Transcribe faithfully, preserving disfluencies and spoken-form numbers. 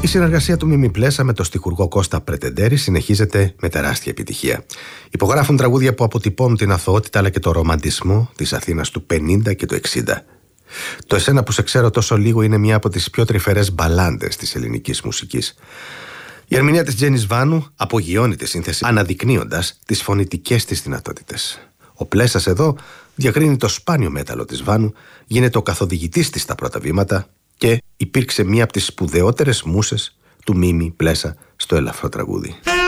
Η συνεργασία του Μίμη Πλέσα με τον στιχουργό Κώστα Πρετεντέρη συνεχίζεται με τεράστια επιτυχία. Υπογράφουν τραγούδια που αποτυπώνουν την αθωότητα αλλά και το ρομαντισμό της Αθήνας του πενήντα και του εξήντα. Το «Εσένα που σε ξέρω τόσο λίγο» είναι μια από τις πιο τρυφερές μπαλάντες της ελληνικής μουσικής. Η ερμηνεία της Τζένις Βάνου απογειώνει τη σύνθεση, αναδεικνύοντας τις φωνητικές της δυνατότητες. Ο Πλέσας εδώ διακρίνει το σπάνιο μέταλλο της Βάνου, γίνεται ο καθοδηγητής της στα πρώτα βήματα και υπήρξε μία από τις σπουδαιότερες μούσες του Μίμη Πλέσα στο ελαφρό τραγούδι.